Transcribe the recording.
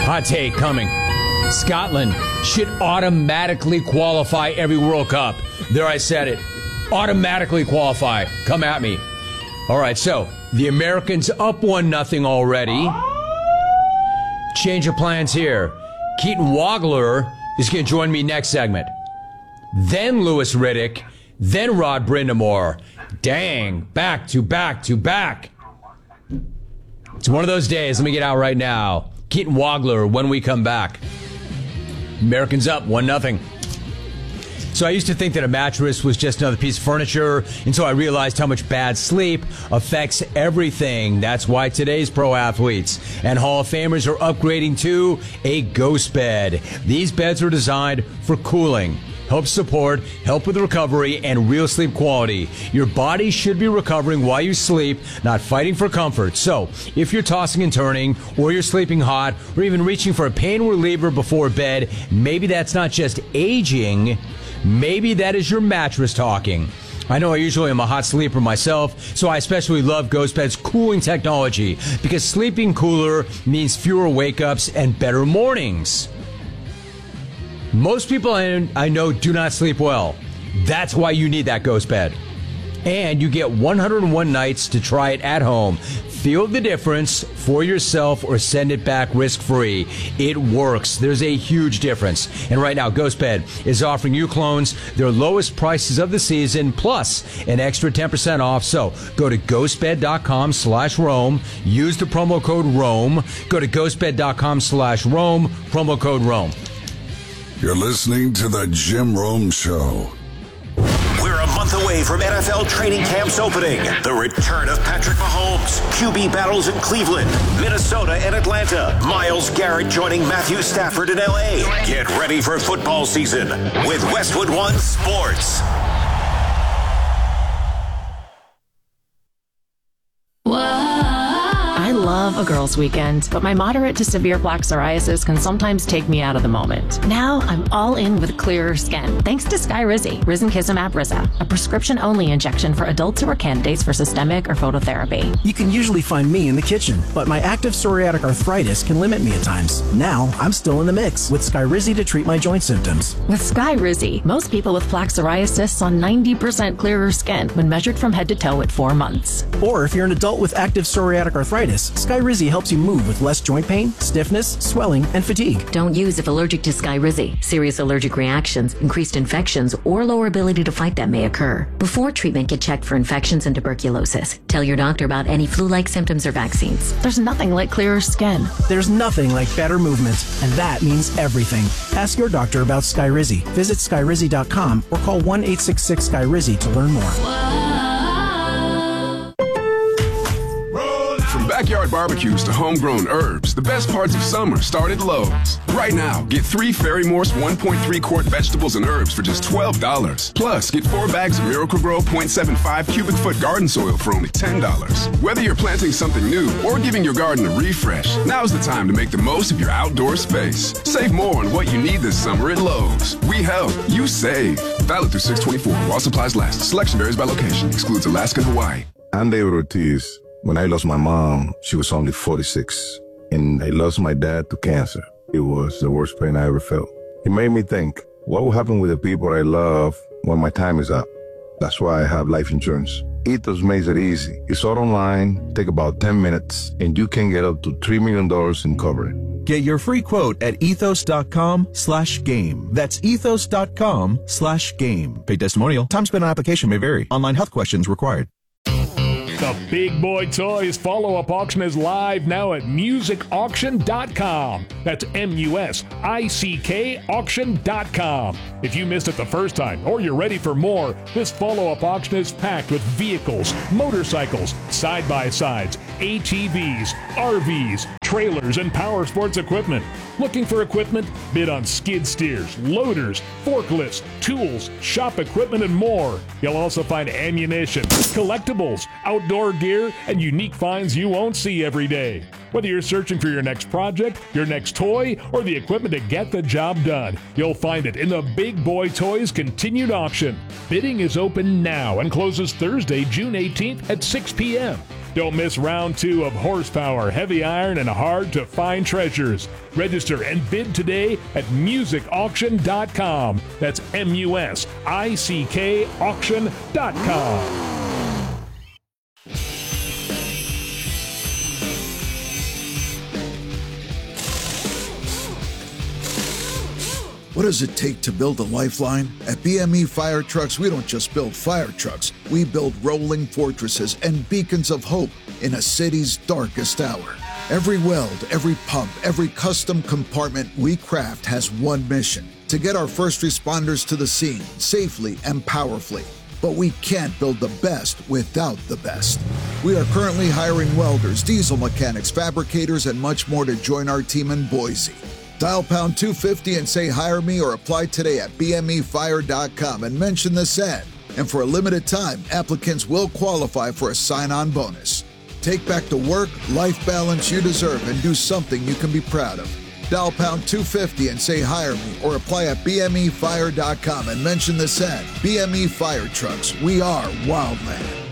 Hot take coming. Scotland should automatically qualify every World Cup. There, I said it. Automatically qualify. Come at me. All right, so the Americans up 1-0 already. Change of plans here. Keaton Wagler is going to join me next segment. Then Lewis Riddick. Then Rod Brindamore. Dang, back to back to back. It's one of those days. Let me get out right now. Keaton Wagler when we come back. Americans up 1-0. So I used to think that a mattress was just another piece of furniture until I realized how much bad sleep affects everything. That's why today's pro athletes and Hall of Famers are upgrading to a Ghost Bed. These beds are designed for cooling, help support, help with recovery, and real sleep quality. Your body should be recovering while you sleep, not fighting for comfort. So, if you're tossing and turning, or you're sleeping hot, or even reaching for a pain reliever before bed, maybe that's not just aging, maybe that is your mattress talking. I know I usually am a hot sleeper myself, so I especially love Ghost Bed's cooling technology, because sleeping cooler means fewer wake-ups and better mornings. Most people I know do not sleep well. That's why you need that Ghost Bed. And you get 101 nights to try it at home. Feel the difference for yourself or send it back risk-free. It works. There's a huge difference. And right now, Ghost Bed is offering you clones their lowest prices of the season, plus an extra 10% off. So go to ghostbed.com/Rome. Use the promo code ROME. Go to ghostbed.com/Rome. Promo code ROME. You're listening to The Jim Rome Show. We're a month away from NFL training camps opening. The return of Patrick Mahomes, QB battles in Cleveland, Minnesota, and Atlanta. Myles Garrett joining Matthew Stafford in L.A. Get ready for football season with Westwood One Sports. I love a girls' weekend, but my moderate to severe plaque psoriasis can sometimes take me out of the moment. Now I'm all in with clearer skin, thanks to Skyrizi, Risankizumab Riza, a prescription-only injection for adults who are candidates for systemic or phototherapy. You can usually find me in the kitchen, but my active psoriatic arthritis can limit me at times. Now I'm still in the mix with Skyrizi to treat my joint symptoms. With Skyrizi, most people with plaque psoriasis saw 90% clearer skin when measured from head to toe at 4 months. Or if you're an adult with active psoriatic arthritis, Skyrizi helps you move with less joint pain, stiffness, swelling, and fatigue. Don't use if allergic to Skyrizi. Serious allergic reactions, increased infections, or lower ability to fight them may occur. Before treatment, get checked for infections and tuberculosis. Tell your doctor about any flu-like symptoms or vaccines. There's nothing like clearer skin. There's nothing like better movement, and that means everything. Ask your doctor about Skyrizi. Visit Skyrizi.com or call 1-866-SKYRIZI to learn more. From backyard barbecues to homegrown herbs, the best parts of summer start at Lowe's. Right now, get 3 Ferry-Morse 1.3 quart vegetables and herbs for just $12. Plus, get 4 bags of Miracle-Gro 0.75 cubic foot garden soil for only $10. Whether you're planting something new or giving your garden a refresh, now's the time to make the most of your outdoor space. Save more on what you need this summer at Lowe's. We help, you save. Valid through 6/24 while supplies last. Selection varies by location. Excludes Alaska and Hawaii. I'm David Ortiz. When I lost my mom, she was only 46, and I lost my dad to cancer. It was the worst pain I ever felt. It made me think, what will happen with the people I love when my time is up? That's why I have life insurance. Ethos makes it easy. It's all online, take about 10 minutes, and you can get up to $3 million in coverage. Get your free quote at ethos.com/game. That's ethos.com/game. Paid testimonial. Time spent on application may vary. Online health questions required. The Big Boy Toys follow-up auction is live now at musicauction.com. That's MUSICK auction.com. If you missed it the first time or you're ready for more, this follow-up auction is packed with vehicles, motorcycles, side-by-sides, ATVs, RVs, trailers, and power sports equipment. Looking for equipment? Bid on skid steers, loaders, forklifts, tools, shop equipment, and more. You'll also find ammunition, collectibles, outdoor gear, and unique finds you won't see every day. Whether you're searching for your next project, your next toy, or the equipment to get the job done, you'll find it in the Big Boy Toys continued auction. Bidding is open now and closes Thursday, June 18th at 6 p.m. Don't miss round 2 of horsepower, heavy iron, and hard-to-find treasures. Register and bid today at musicauction.com. That's MUSICK auction.com. What does it take to build a lifeline? At BME Fire Trucks, we don't just build fire trucks. We build rolling fortresses and beacons of hope in a city's darkest hour. Every weld, every pump, every custom compartment we craft has one mission: to get our first responders to the scene safely and powerfully. But we can't build the best without the best. We are currently hiring welders, diesel mechanics, fabricators, and much more to join our team in Boise. Dial pound 250 and say hire me, or apply today at bmefire.com and mention this ad. And for a limited time, applicants will qualify for a sign-on bonus. Take back the work, life balance you deserve and do something you can be proud of. Dial pound 250 and say hire me, or apply at bmefire.com and mention this ad. BME Fire Trucks, we are Wildland.